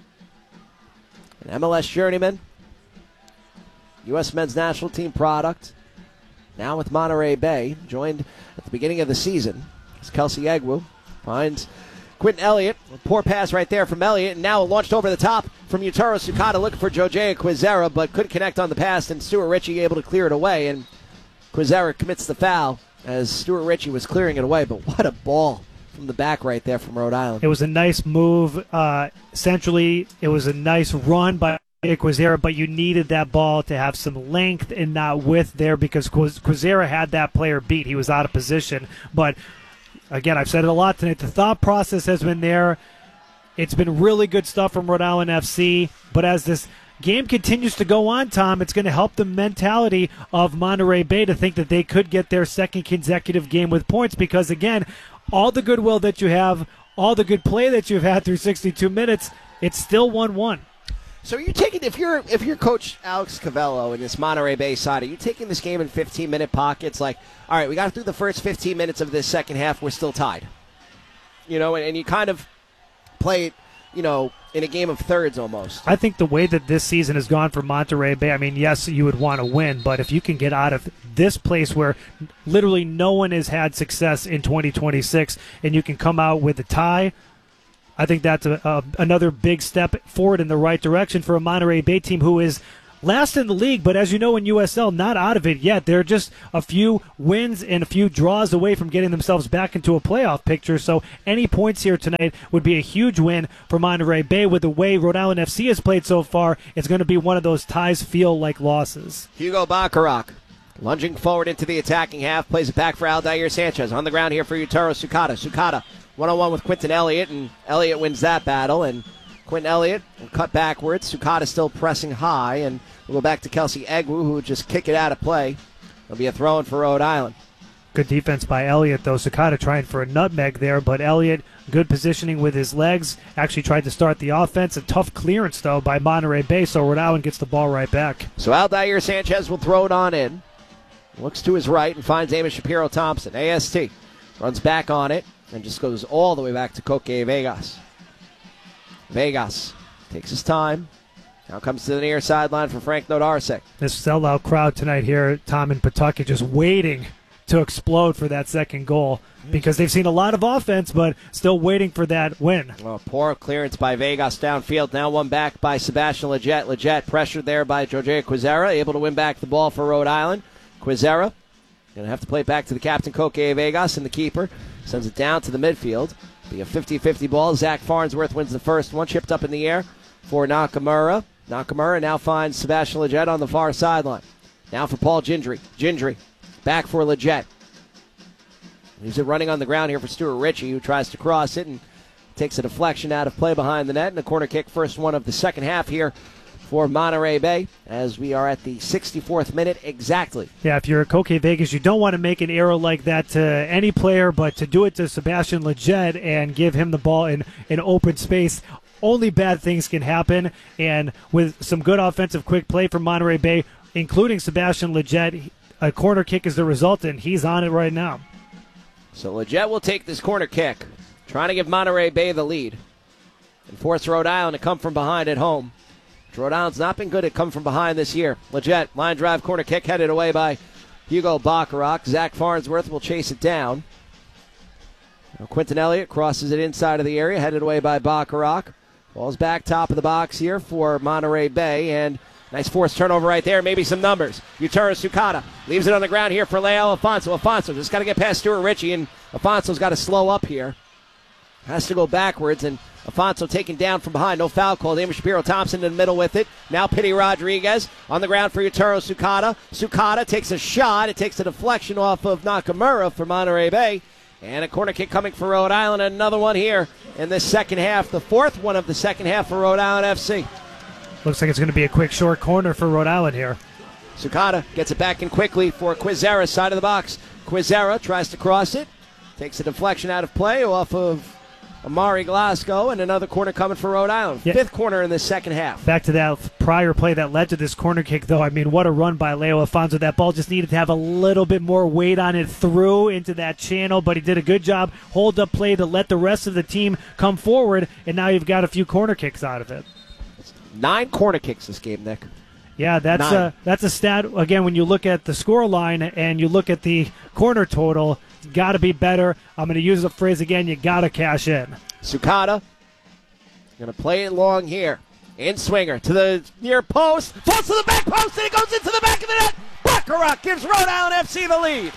An M L S journeyman, U S men's national team product. Now with Monterey Bay, joined at the beginning of the season. As Kelsey Agwu finds Quentin Elliott. A poor pass right there from Elliott, and now launched over the top from Yutaro Sukata, looking for Jojea Quizera, but couldn't connect on the pass, and Stuart Ritchie able to clear it away, and Quizera commits the foul as Stuart Ritchie was clearing it away. But what a ball from the back right there from Rhode Island. It was a nice move. Uh, essentially, it was a nice run by Quizera, but you needed that ball to have some length and not width there because Quizera had that player beat. He was out of position. But, again, I've said it a lot tonight. The thought process has been there. It's been really good stuff from Rhode Island F C. But as this game continues to go on, Tom, it's going to help the mentality of Monterey Bay to think that they could get their second consecutive game with points because, again, all the goodwill that you have, all the good play that you've had through sixty-two minutes, it's still one one. So you're taking, if you're if you're Coach Alex Cavello in this Monterey Bay side, are you taking this game in fifteen-minute pockets? Like, all right, we got through the first fifteen minutes of this second half, we're still tied. you know, and, and you kind of play it, you know, in a game of thirds almost. I think the way that this season has gone for Monterey Bay, I mean, yes, you would want to win, but if you can get out of this place where literally no one has had success in twenty twenty-six and you can come out with a tie, I think that's a, a, another big step forward in the right direction for a Monterey Bay team who is last in the league, but as you know in U S L, not out of it yet. They're just a few wins and a few draws away from getting themselves back into a playoff picture. So any points here tonight would be a huge win for Monterey Bay. With the way Rhode Island F C has played so far, it's going to be one of those ties feel like losses. Hugo Bacharach lunging forward into the attacking half, plays it back for Aldair Sanchez. On the ground here for Yutaro Sukata. Sukata one-on-one with Quentin Elliott, and Elliott wins that battle, and Quentin Elliott will cut backwards. Sukata still pressing high, and we'll go back to Kelsey Egwu, who would just kick it out of play. It'll be a throw-in for Rhode Island. Good defense by Elliott, though. Sukata trying for a nutmeg there, but Elliott, good positioning with his legs, actually tried to start the offense. A tough clearance, though, by Monterey Bay, so Rhode Island gets the ball right back. So Aldair Sanchez will throw it on in. Looks to his right and finds Amos Shapiro-Thompson. A S T runs back on it and just goes all the way back to Koke Vegas. Vegas takes his time. Now comes to the near sideline for Frank Nodarsek. This sellout crowd tonight here, Tom and Pawtucket, just waiting to explode for that second goal because they've seen a lot of offense, but still waiting for that win. Well, poor clearance by Vegas downfield. Now one back by Sebastian Leggett. Leggett pressured there by Jorge Quizera, able to win back the ball for Rhode Island. Quizera going to have to play it back to the captain, Koke Vegas, and the keeper sends it down to the midfield. Be a fifty-fifty ball. Zach Farnsworth wins the first one, chipped up in the air for Nakamura. Nakamura now finds Sebastian Leggett on the far sideline. Now for Paul Gindry. Gindry back for Leggett. Leaves it running on the ground here for Stuart Ritchie, who tries to cross it and takes a deflection out of play behind the net. And a corner kick, first one of the second half here for Monterey Bay, as we are at the sixty-fourth minute exactly. Yeah, if you're a Koke Vegas, you don't want to make an error like that to any player, but to do it to Sebastian Leggett and give him the ball in, in open space, only bad things can happen. And with some good offensive quick play from Monterey Bay, including Sebastian Leggett, a corner kick is the result, and he's on it right now. So Leggett will take this corner kick, trying to give Monterey Bay the lead and force Rhode Island to come from behind at home. Rhode Island's not been good at come from behind this year. Leggett, line drive, corner kick, headed away by Hugo Bacharach. Zach Farnsworth will chase it down. Now Quentin Elliott crosses it inside of the area, headed away by Bacharach. Ball's back top of the box here for Monterey Bay, and nice forced turnover right there. Maybe some numbers. Yutaro Sukata leaves it on the ground here for Leo Alfonso. Alfonso just got to get past Stuart Ritchie, and Alfonso's got to slow up here. Has to go backwards, and Alfonso taken down from behind. No foul called. Amos Shapiro-Thompson in the middle with it. Now Pitty Rodriguez on the ground for Yutaro Sukata. Sukata takes a shot. It takes a deflection off of Nakamura for Monterey Bay. And a corner kick coming for Rhode Island. Another one here in this second half. The fourth one of the second half for Rhode Island F C. Looks like it's going to be a quick short corner for Rhode Island here. Sukata gets it back in quickly for Quizera, side of the box. Quizera tries to cross it. Takes a deflection out of play off of Amari Glasgow, and another corner coming for Rhode Island. Yeah. Fifth corner in the second half. Back to that prior play that led to this corner kick, though. I mean, what a run by Leo Alfonso. That ball just needed to have a little bit more weight on it through into that channel, but he did a good job, hold up play to let the rest of the team come forward, and now you've got a few corner kicks out of it. Nine corner kicks this game, Nick. Yeah, that's a, that's a stat, again, when you look at the score line and you look at the corner total, it's got to be better. I'm going to use the phrase again, you got to cash in. Sukata going to play it long here. In swinger to the near post. Falls to the back post, and it goes into the back of the net. Bacharach gives Rhode Island F C the lead.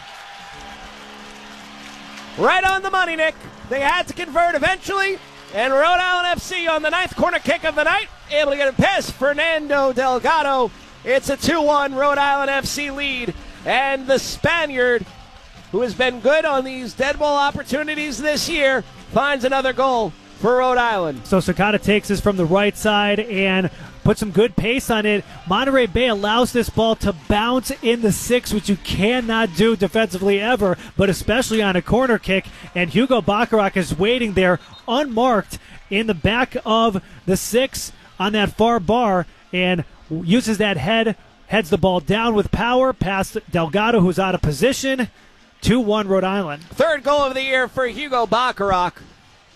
Right on the money, Nick. They had to convert eventually, and Rhode Island F C on the ninth corner kick of the night, able to get it past Fernando Delgado. It's a two one Rhode Island F C lead, and the Spaniard, who has been good on these dead ball opportunities this year, finds another goal for Rhode Island. So Sukata takes this from the right side and puts some good pace on it. Monterey Bay allows this ball to bounce in the six, which you cannot do defensively ever, but especially on a corner kick. And Hugo Bacharach is waiting there unmarked in the back of the six on that far bar and uses that head, heads the ball down with power past Delgado, who's out of position. two one Rhode Island. Third goal of the year for Hugo Bacharach.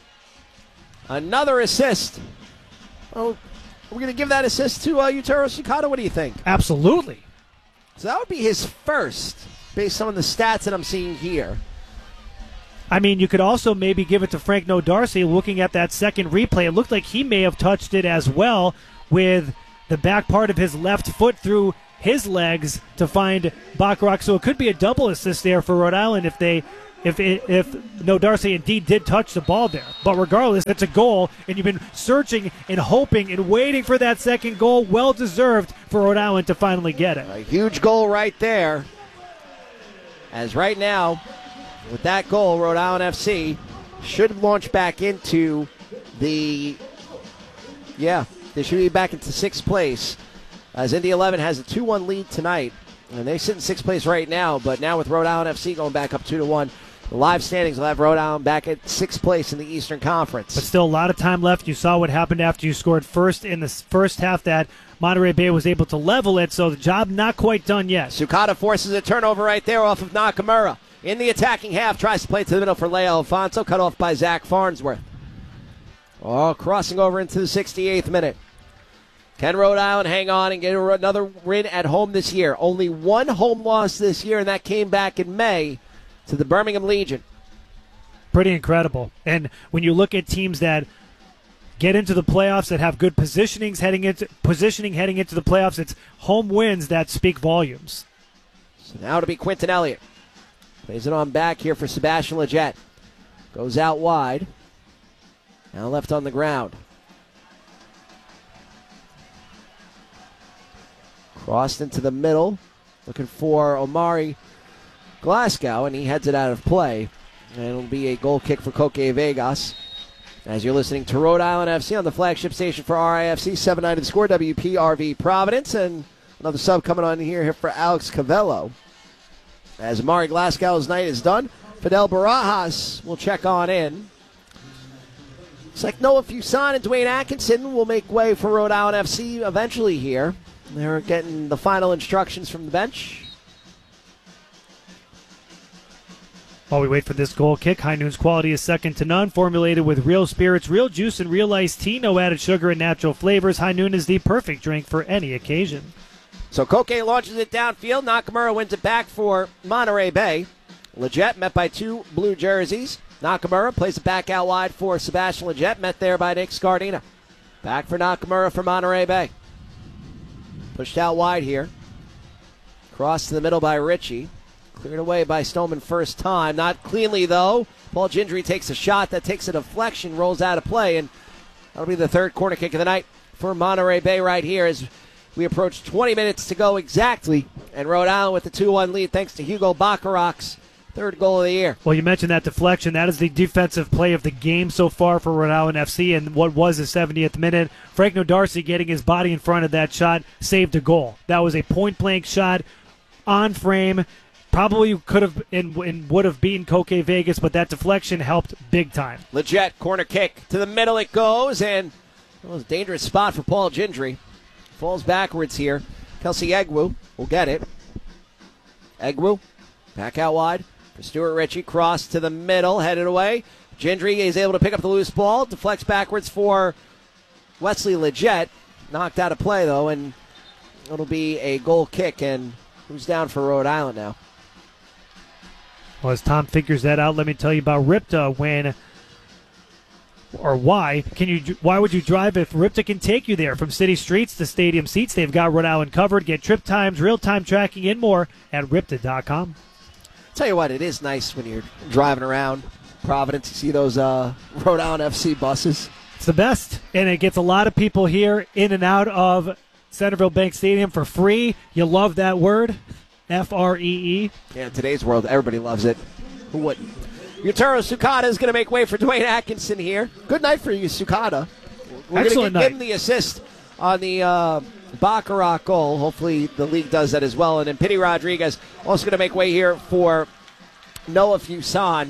Another assist. Oh, we're going to give that assist to uh, Yutaro Sukata. What do you think? Absolutely. So that would be his first, based on the stats that I'm seeing here. I mean, you could also maybe give it to Frank Nodarcy. Looking at that second replay, it looked like he may have touched it as well with the back part of his left foot through his legs to find Bacharach. So it could be a double assist there for Rhode Island if they, if it, if Nodarcy indeed did touch the ball there. But regardless, it's a goal, and you've been searching and hoping and waiting for that second goal. Well deserved for Rhode Island to finally get it. A huge goal right there. As right now, with that goal, Rhode Island F C should launch back into the, yeah, they should be back into sixth place. As Indy eleven has a two one lead tonight, and they sit in sixth place right now, but now with Rhode Island F C going back up two to one, the live standings will have Rhode Island back at sixth place in the Eastern Conference. But still a lot of time left. You saw what happened after you scored first in the first half, that Monterey Bay was able to level it, so the job not quite done yet. Sukata forces a turnover right there off of Nakamura. In the attacking half, tries to play it to the middle for Leo Alfonso, cut off by Zach Farnsworth. Oh, crossing over into the sixty-eighth minute. Can Rhode Island hang on and get another win at home this year? Only one home loss this year, and that came back in May to the Birmingham Legion. Pretty incredible. And when you look at teams that get into the playoffs, that have good positionings heading into positioning heading into the playoffs, it's home wins that speak volumes. So now to be Quinton Elliott. Plays it on back here for Sebastian Leggett. Goes out wide. Now left on the ground. Crossed into the middle. Looking for Omari Glasgow, and he heads it out of play. And it'll be a goal kick for Coque Vegas. As you're listening to Rhode Island F C on the flagship station for R I F C, seven ninety The Score, W P R V Providence. And another sub coming on here, here for Alex Cavello. As Amari Glasgow's night is done, Fidel Barajas will check on in. It's like Noah Fuson and Dwayne Atkinson will make way for Rhode Island F C eventually here. They're getting the final instructions from the bench. While we wait for this goal kick, High Noon's quality is second to none. Formulated with real spirits, real juice, and real iced tea. No added sugar and natural flavors. High Noon is the perfect drink for any occasion. So Coque launches it downfield. Nakamura wins it back for Monterey Bay. Leggett met by two blue jerseys. Nakamura plays it back out wide for Sebastian Leggett, met there by Nick Scardina. Back for Nakamura for Monterey Bay. Pushed out wide here. Crossed to the middle by Ritchie. Cleared away by Stoneman first time. Not cleanly, though. Paul Gendry takes a shot that takes a deflection, rolls out of play, and that'll be the third corner kick of the night for Monterey Bay right here as we approach twenty minutes to go exactly, and Rhode Island with the two one lead thanks to Hugo Bacharach's third goal of the year. Well, you mentioned that deflection. That is the defensive play of the game so far for Rhode Island F C, and what was the seventieth minute. Frank Nodarcy getting his body in front of that shot saved a goal. That was a point-blank shot on frame. Probably could have and, and would have beaten Coque Vegas, but that deflection helped big time. Leggett, corner kick. To the middle it goes, and it was a dangerous spot for Paul Gendry. Falls backwards here. Kelsey Egwu will get it. Egwu back out wide for Stuart Ritchie. Cross to the middle, headed away. Gendry is able to pick up the loose ball. Deflects backwards for Wesley Leggett. Knocked out of play, though, and it'll be a goal kick. And who's down for Rhode Island now? Well, as Tom figures that out, let me tell you about Ripta when, or why, can you? Why would you drive if Ripta can take you there from city streets to stadium seats? They've got Rhode Island covered. Get trip times, real-time tracking, and more at ripta dot com. Tell you what, it is nice when you're driving around Providence. You see those uh, Rhode Island F C buses. It's the best, and it gets a lot of people here in and out of Centerville Bank Stadium for free. You love that word. F R E E. Yeah, in today's world, everybody loves it. Who wouldn't? Yutaro Sukata is going to make way for Dwayne Atkinson here. Good night for you, Sukata. We're Excellent going to night. give him the assist on the uh, Bacharach goal. Hopefully the league does that as well. And then Pity Rodriguez also going to make way here for Noah Fuson.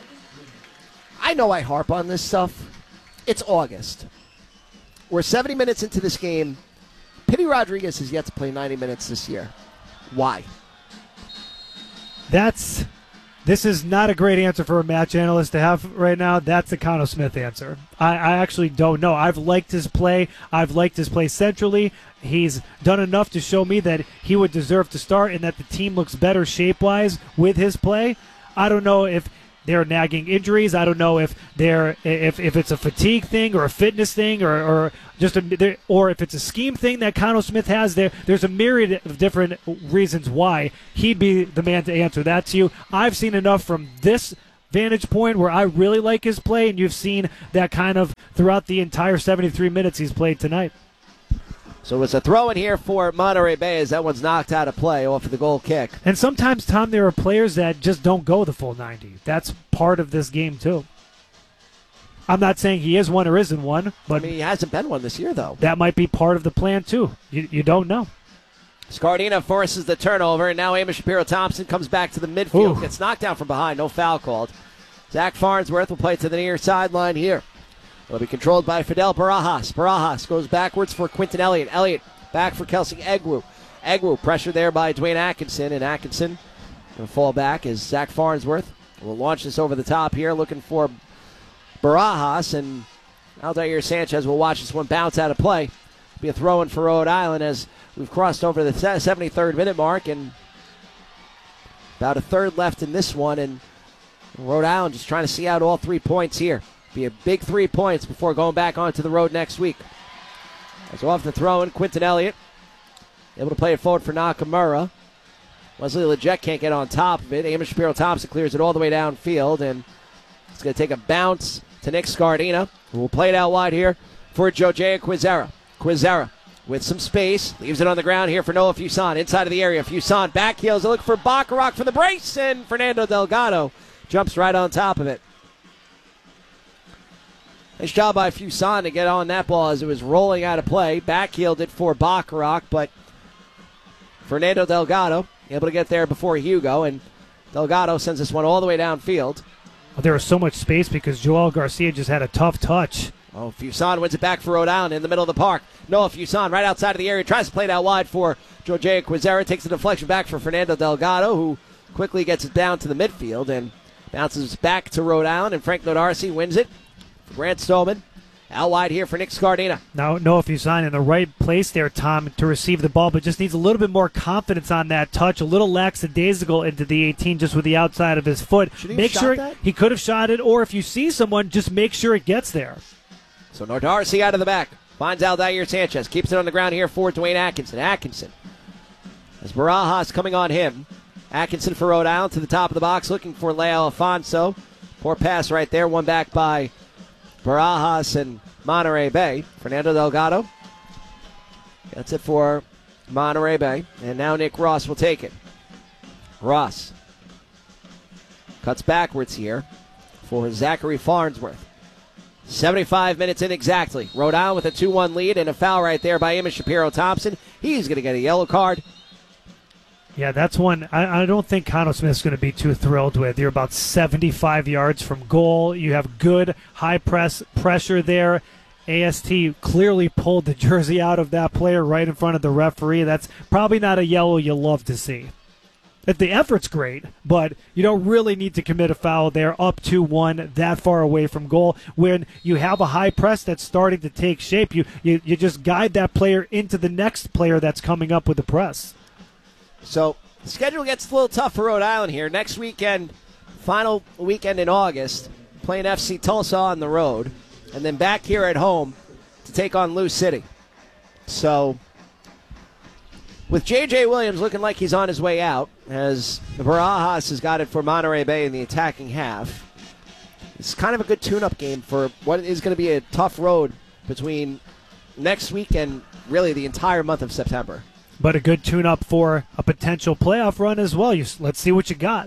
I know I harp on this stuff. It's August. We're seventy minutes into this game. Pity Rodriguez has yet to play ninety minutes this year. Why? That's This is not a great answer for a match analyst to have right now. That's the Connor Smith answer. I, I actually don't know. I've liked his play. I've liked his play centrally. He's done enough to show me that he would deserve to start and that the team looks better shape-wise with his play. I don't know if they're nagging injuries. I don't know if they're if, if it's a fatigue thing or a fitness thing or, or just a or if it's a scheme thing that Connor Smith has. There there's a myriad of different reasons why he'd be the man to answer that to you. I've seen enough from this vantage point where I really like his play, and you've seen that kind of throughout the entire seventy-three minutes he's played tonight. So it's a throw in here for Monterey Bay as that one's knocked out of play off of the goal kick. And sometimes, Tom, there are players that just don't go the full ninety. That's part of this game, too. I'm not saying he is one or isn't one, but I mean, he hasn't been one this year, though. That might be part of the plan, too. You, you don't know. Scardina forces the turnover, and now Amos Shapiro-Thompson comes back to the midfield. Ooh. Gets knocked down from behind. No foul called. Zach Farnsworth will play to the near sideline here. It'll be controlled by Fidel Barajas. Barajas goes backwards for Quinton Elliott. Elliott back for Kelsey Egwu. Egwu pressure there by Dwayne Atkinson, and Atkinson going to fall back as Zach Farnsworth will launch this over the top here, looking for Barajas, and Aldair Sanchez will watch this one bounce out of play. It'll be a throw-in for Rhode Island as we've crossed over the seventy-third minute mark, and about a third left in this one, and Rhode Island just trying to see out all three points here. Be a big three points before going back onto the road next week. As off the throw in, Quinton Elliott able to play it forward for Nakamura. Wesley Leggett can't get on top of it. Amos Shapiro-Thompson clears it all the way downfield, and it's going to take a bounce to Nick Scardina, who will play it out wide here for Jojea Quizera. Quizera with some space, leaves it on the ground here for Noah Fuson. Inside of the area, Fuson back heels, look for Bacharach for the brace, and Fernando Delgado jumps right on top of it. Nice job by Fuson to get on that ball as it was rolling out of play. Backheeled it for Bacharach, but Fernando Delgado able to get there before Hugo, and Delgado sends this one all the way downfield. There was so much space because Joel Garcia just had a tough touch. Oh, Fuson wins it back for Rhode Island in the middle of the park. Noah Fuson right outside of the area, tries to play it out wide for Jojea Quizera, takes the deflection back for Fernando Delgado, who quickly gets it down to the midfield and bounces back to Rhode Island, and Frank Nodarcy wins it. Grant Stolman out wide here for Nick Scardina. Now, Noah Fuson in the right place there, Tom, to receive the ball, but just needs a little bit more confidence on that touch, a little lackadaisical into the eighteen just with the outside of his foot. Should he make have sure shot that? He could have shot it, or if you see someone, just make sure it gets there. So Nodarcy out of the back. Finds Aldair Sanchez. Keeps it on the ground here for Dwayne Atkinson. Atkinson. As Barajas coming on him. Atkinson for Rhode Island to the top of the box looking for Leo Alfonso. Poor pass right there. One back by Barajas and Monterey Bay. Fernando Delgado. That's it for Monterey Bay. And now Nick Ross will take it. Ross cuts backwards here for Zachary Farnsworth. seventy-five minutes in exactly. Rhode Island with a two one lead and a foul right there by Amos Shapiro-Thompson. He's going to get a yellow card. Yeah, that's one I, I don't think Connor Smith's going to be too thrilled with. You're about seventy-five yards from goal. You have good high press pressure there. A S T clearly pulled the jersey out of that player right in front of the referee. That's probably not a yellow you love to see. If the effort's great, but you don't really need to commit a foul there, up two one, that far away from goal. When you have a high press that's starting to take shape, you, you, you just guide that player into the next player that's coming up with the press. So the schedule gets a little tough for Rhode Island here. Next weekend, final weekend in August, playing F C Tulsa on the road, and then back here at home to take on Lou City. So with J J Williams looking like he's on his way out, as Barajas has got it for Monterey Bay in the attacking half, it's kind of a good tune-up game for what is going to be a tough road between next week and really the entire month of September. But a good tune-up for a potential playoff run as well. You, let's see what you got.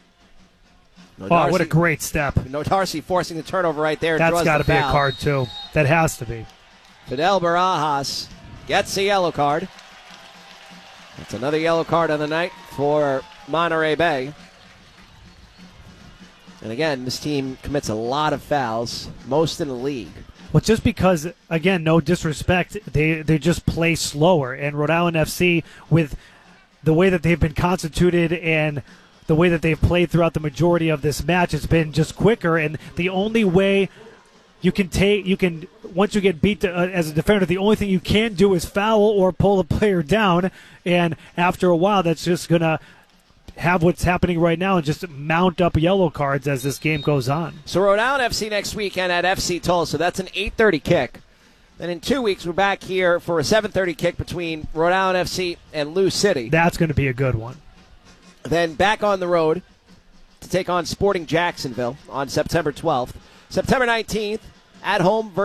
No oh, Darcy, what a great step. Nodarcy forcing the turnover right there. That's got to be a foul. card, too. That has to be. Fidel Barajas gets a yellow card. That's another yellow card on the night for Monterey Bay. And again, this team commits a lot of fouls, most in the league. Well, just because, again, no disrespect, they, they just play slower. And Rhode Island F C, with the way that they've been constituted and the way that they've played throughout the majority of this match has been just quicker, and the only way you can take, you can once you get beat to, uh, as a defender, the only thing you can do is foul or pull a player down, and after a while, that's just gonna have what's happening right now and just mount up yellow cards as this game goes on. So Rhode Island F C next weekend at F C Tulsa. That's an eight thirty kick. Then in two weeks, we're back here for a seven thirty kick between Rhode Island F C and Lou City. That's going to be a good one. Then back on the road to take on Sporting Jacksonville on September twelfth. September nineteenth, at home versus